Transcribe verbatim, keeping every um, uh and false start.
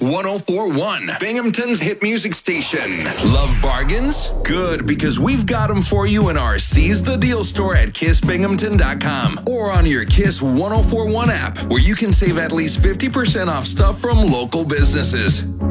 one oh four point one, Binghamton's hit music station. Love bargains? Good, because we've got them for you in our Seize the Deal store at kiss binghamton dot com or on your Kiss one oh four point one app, where you can save at least fifty percent off stuff from local businesses.